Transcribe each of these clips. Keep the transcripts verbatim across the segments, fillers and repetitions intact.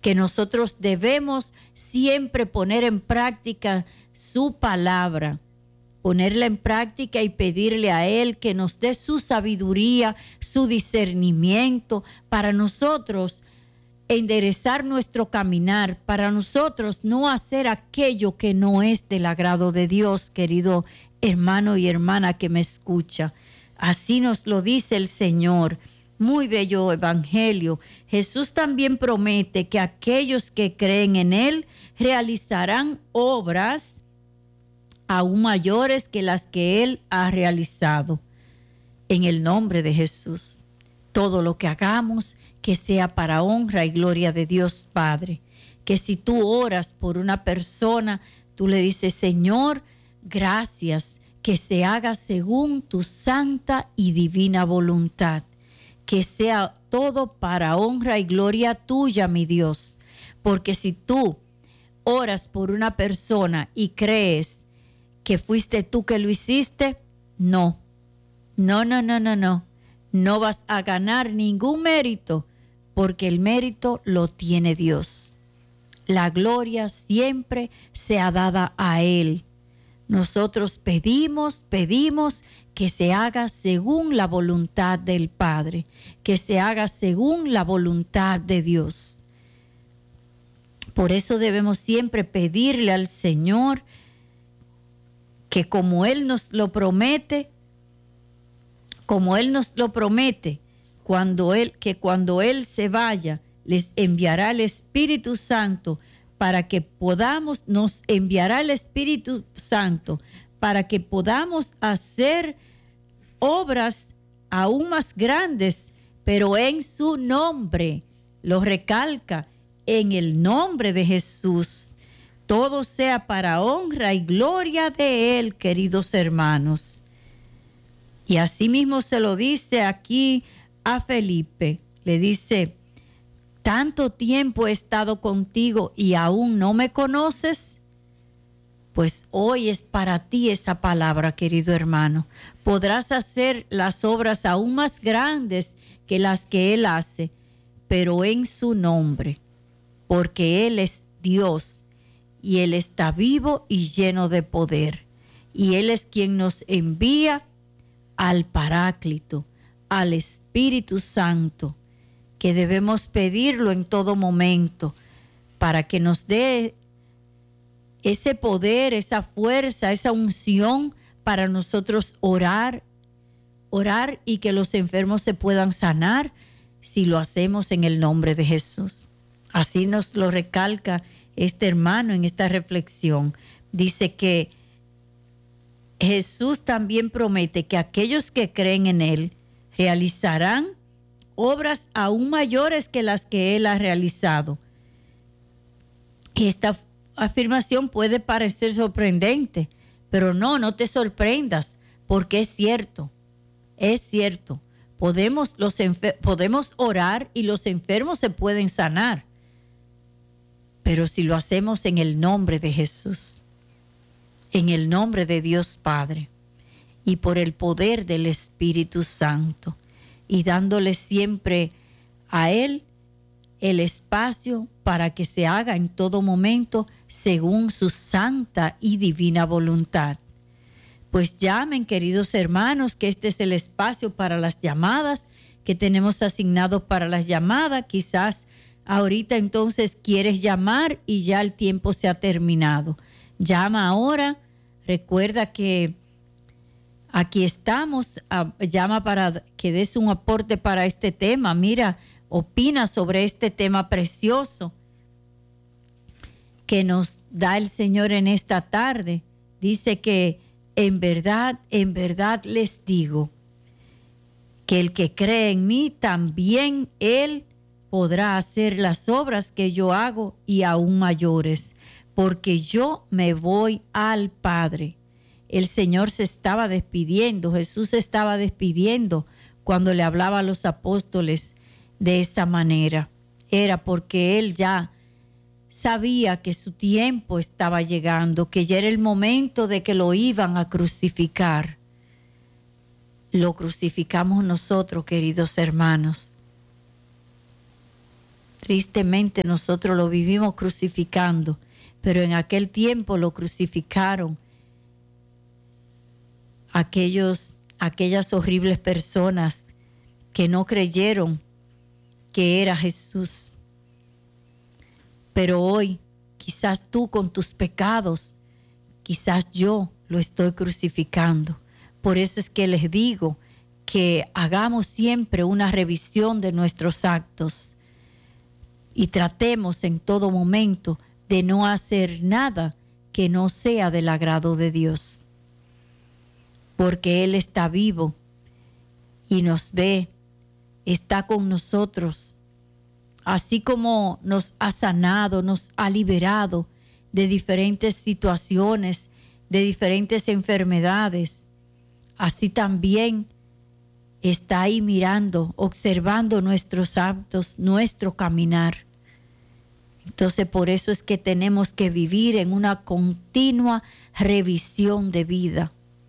que nosotros debemos siempre poner en práctica su palabra, ponerla en práctica y pedirle a Él que nos dé su sabiduría, su discernimiento para nosotros enderezar nuestro caminar, para nosotros no hacer aquello que no es del agrado de Dios, querido hermano y hermana que me escucha. Así nos lo dice el Señor. Muy bello evangelio. Jesús también promete que aquellos que creen en Él realizarán obras aún mayores que las que Él ha realizado. En el nombre de Jesús, todo lo que hagamos, que sea para honra y gloria de Dios Padre. Que si tú oras por una persona, tú le dices, Señor, gracias, que se haga según tu santa y divina voluntad. Que sea todo para honra y gloria tuya, mi Dios. Porque si tú oras por una persona y crees que fuiste tú que lo hiciste, no, no, no, no, no, no. No vas a ganar ningún mérito, porque el mérito lo tiene Dios. La gloria siempre sea dada a Él. Nosotros pedimos, pedimos que se haga según la voluntad del Padre, que se haga según la voluntad de Dios. Por eso debemos siempre pedirle al Señor que como Él nos lo promete, como Él nos lo promete, cuando Él, que cuando Él se vaya, les enviará el Espíritu Santo para que podamos, nos enviará el Espíritu Santo para que podamos hacer obras aún más grandes, pero en su nombre, lo recalca, en el nombre de Jesús. Todo sea para honra y gloria de Él, queridos hermanos. Y asimismo se lo dice aquí a Felipe, le dice, ¿tanto tiempo he estado contigo y aún no me conoces? Pues hoy es para ti esa palabra, querido hermano. Podrás hacer las obras aún más grandes que las que Él hace, pero en su nombre, porque Él es Dios y Él está vivo y lleno de poder. Y Él es quien nos envía al Paráclito, al Espíritu Santo, que debemos pedirlo en todo momento para que nos dé ese poder, esa fuerza, esa unción para nosotros orar, orar y que los enfermos se puedan sanar si lo hacemos en el nombre de Jesús. Así nos lo recalca este hermano en esta reflexión. Dice que Jesús también promete que aquellos que creen en Él realizarán obras aún mayores que las que Él ha realizado. Esta afirmación puede parecer sorprendente, pero no, no te sorprendas, porque es cierto, es cierto. Podemos, los enfer- podemos orar y los enfermos se pueden sanar, pero si lo hacemos en el nombre de Jesús, en el nombre de Dios Padre y por el poder del Espíritu Santo, y dándole siempre a Él el espacio para que se haga en todo momento según su santa y divina voluntad. Pues llamen, queridos hermanos, que este es el espacio para las llamadas que tenemos asignados para las llamadas. Quizás ahorita entonces quieres llamar y ya el tiempo se ha terminado. Llama ahora, recuerda que aquí estamos, uh, llama para que des un aporte para este tema. Mira, opina sobre este tema precioso que nos da el Señor en esta tarde. Dice que en verdad, en verdad les digo que el que cree en mí, también él podrá hacer las obras que yo hago y aún mayores, porque yo me voy al Padre. El Señor se estaba despidiendo, Jesús se estaba despidiendo cuando le hablaba a los apóstoles de esta manera. Era porque Él ya sabía que su tiempo estaba llegando, que ya era el momento de que lo iban a crucificar. Lo crucificamos nosotros, queridos hermanos. Tristemente nosotros lo vivimos crucificando, pero en aquel tiempo lo crucificaron aquellos, aquellas horribles personas que no creyeron que era Jesús. Pero hoy, quizás tú con tus pecados, quizás yo lo estoy crucificando. Por eso es que les digo que hagamos siempre una revisión de nuestros actos y tratemos en todo momento de no hacer nada que no sea del agrado de Dios. Porque Él está vivo y nos ve, está con nosotros. Así como nos ha sanado, nos ha liberado de diferentes situaciones, de diferentes enfermedades, así también está ahí mirando, observando nuestros actos, nuestro caminar. Entonces, por eso es que tenemos que vivir en una continua revisión de vida.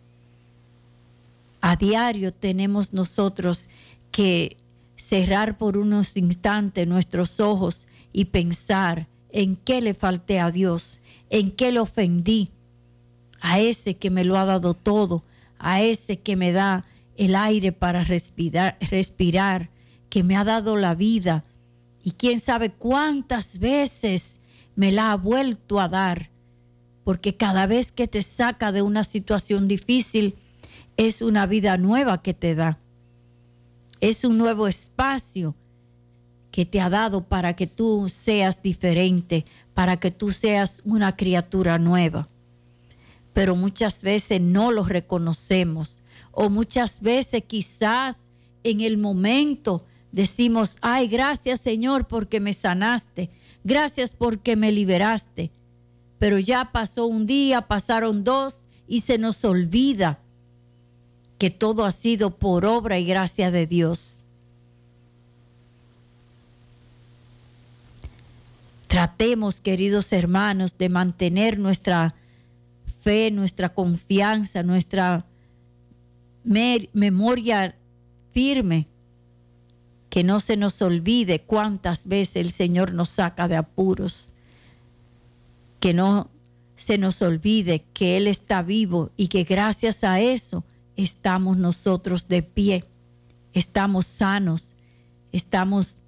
A diario tenemos nosotros que cerrar por unos instantes nuestros ojos y pensar en qué le falté a Dios, en qué le ofendí a ese que me lo ha dado todo, a ese que me da el aire para respirar, respirar, que me ha dado la vida y quién sabe cuántas veces me la ha vuelto a dar, porque cada vez que te saca de una situación difícil es una vida nueva que te da, es un nuevo espacio que te ha dado para que tú seas diferente, para que tú seas una criatura nueva. Pero muchas veces no lo reconocemos, o muchas veces quizás en el momento decimos, ay, gracias Señor porque me sanaste, gracias porque me liberaste, pero ya pasó un día, pasaron dos y se nos olvida que todo ha sido por obra y gracia de Dios. Tratemos, queridos hermanos, de mantener nuestra fe, nuestra confianza, nuestra me- memoria firme, que no se nos olvide cuántas veces el Señor nos saca de apuros, que no se nos olvide que Él está vivo y que gracias a eso estamos nosotros de pie, estamos sanos, estamos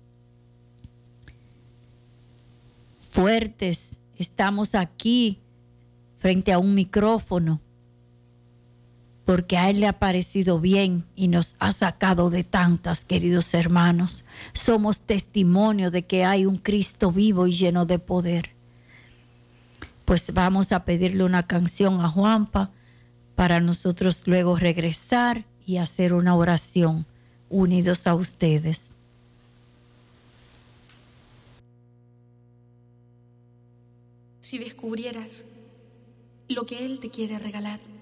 fuertes, estamos aquí frente a un micrófono, porque a Él le ha parecido bien y nos ha sacado de tantas, queridos hermanos. Somos testimonio de que hay un Cristo vivo y lleno de poder. Pues vamos a pedirle una canción a Juanpa para nosotros luego regresar y hacer una oración unidos a ustedes. Si descubrieras lo que Él te quiere regalar,